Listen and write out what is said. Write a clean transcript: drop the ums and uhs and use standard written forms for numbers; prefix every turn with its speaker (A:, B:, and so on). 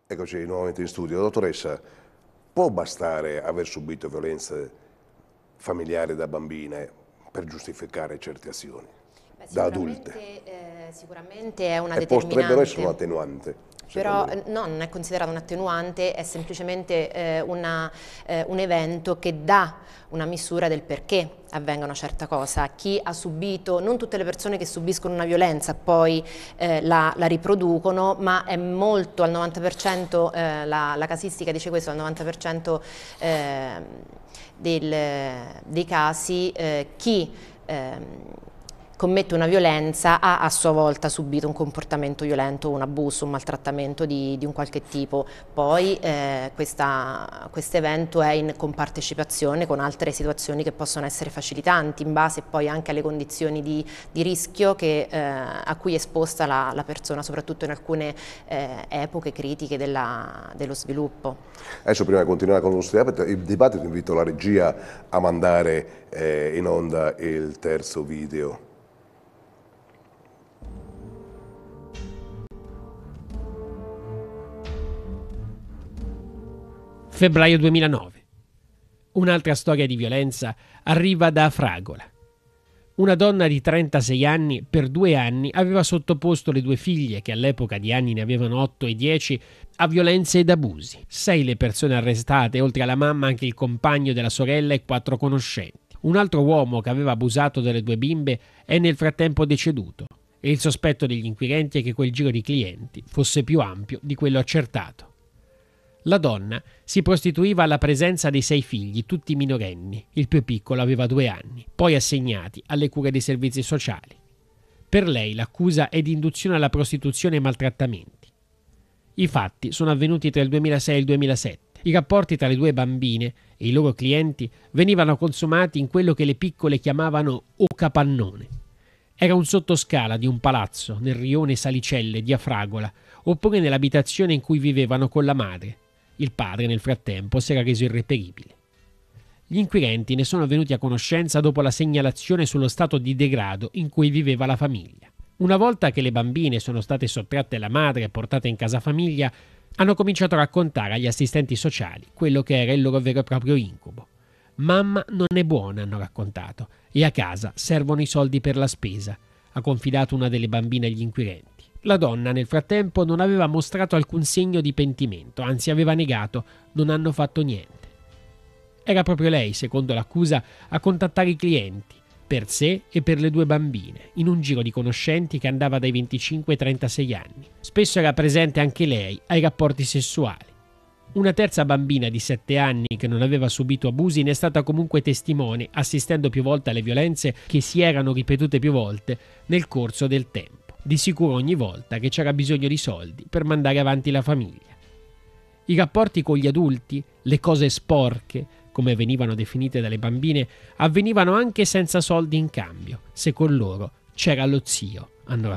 A: Eccoci nuovamente in studio. Dottoressa, può bastare aver subito violenze familiari da bambine per giustificare certe azioni, da adulte?
B: Sicuramente è una
A: E potrebbero essere un
B: determinante.
A: attenuante,
B: Però
A: secondo lei?
B: no, non è considerato un attenuante, è semplicemente un evento che dà una misura del perché avvenga una certa cosa. Chi ha subito, non tutte le persone che subiscono una violenza poi la riproducono, ma è molto, al 90%, la casistica dice questo, al 90% dei casi chi commette una violenza ha a sua volta subito un comportamento violento, un abuso, un maltrattamento di un qualche tipo. Poi questo evento è in compartecipazione con altre situazioni che possono essere facilitanti in base poi anche alle condizioni di rischio a cui è esposta la persona, soprattutto in alcune epoche critiche dello sviluppo.
A: Adesso prima di continuare con il dibattito invito la regia a mandare in onda il terzo video.
C: Febbraio 2009. Un'altra storia di violenza arriva da Fragola. Una donna di 36 anni per 2 anni aveva sottoposto le 2 figlie, che all'epoca di anni ne avevano 8 e 10, a violenze ed abusi. 6 le persone arrestate, oltre alla mamma anche il compagno della sorella e 4 conoscenti. Un altro uomo che aveva abusato delle 2 bimbe è nel frattempo deceduto e il sospetto degli inquirenti è che quel giro di clienti fosse più ampio di quello accertato. La donna si prostituiva alla presenza dei 6 figli, tutti minorenni. Il più piccolo aveva 2 anni, poi assegnati alle cure dei servizi sociali. Per lei l'accusa è di induzione alla prostituzione e maltrattamenti. I fatti sono avvenuti tra il 2006 e il 2007. I rapporti tra le 2 bambine e i loro clienti venivano consumati in quello che le piccole chiamavano o capannone. Era un sottoscala di un palazzo nel rione Salicelle di Afragola, oppure nell'abitazione in cui vivevano con la madre. Il padre, nel frattempo, si era reso irreperibile. Gli inquirenti ne sono venuti a conoscenza dopo la segnalazione sullo stato di degrado in cui viveva la famiglia. Una volta che le bambine sono state sottratte alla madre e portate in casa famiglia, hanno cominciato a raccontare agli assistenti sociali quello che era il loro vero e proprio incubo. Mamma non è buona, hanno raccontato, e a casa servono i soldi per la spesa, ha confidato una delle bambine agli inquirenti. La donna nel frattempo non aveva mostrato alcun segno di pentimento, anzi aveva negato, non hanno fatto niente. Era proprio lei, secondo l'accusa, a contattare i clienti, per sé e per le 2 bambine, in un giro di conoscenti che andava dai 25 ai 36 anni. Spesso era presente anche lei ai rapporti sessuali. Una terza bambina di 7 anni che non aveva subito abusi ne è stata comunque testimone, assistendo più volte alle violenze che si erano ripetute più volte nel corso del tempo. Di sicuro ogni volta che c'era bisogno di soldi per mandare avanti la famiglia. I rapporti con gli adulti, le cose sporche, come venivano definite dalle bambine, avvenivano anche senza soldi in cambio, se con loro c'era lo zio, hanno